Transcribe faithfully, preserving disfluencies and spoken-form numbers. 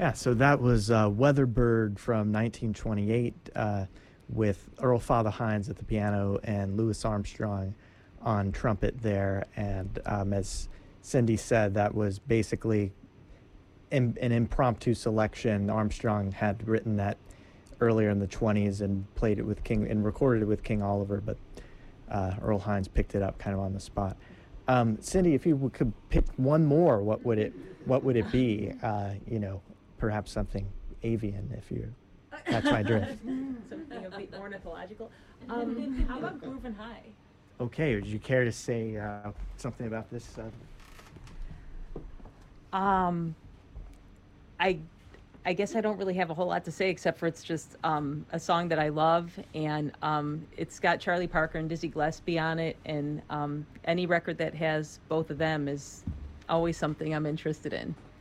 Yeah, so that was uh, Weatherbird from nineteen twenty-eight uh, with Earl Father Hines at the piano and Louis Armstrong on trumpet there. And um, as Cindy said, that was basically in, an impromptu selection. Armstrong had written that earlier in the twenties and played it with King and recorded it with King Oliver, but uh, Earl Hines picked it up kind of on the spot. Um, Cindy, if you could pick one more, what would it what would it be? Uh, you know, perhaps something avian, if you catch my drift. Something a bit ornithological. Um, how about Groovin' High? Okay, would you care to say uh, something about this? Uh... Um, I, I guess I don't really have a whole lot to say except for it's just um, a song that I love, and um, it's got Charlie Parker and Dizzy Gillespie on it, and um, any record that has both of them is always something I'm interested in.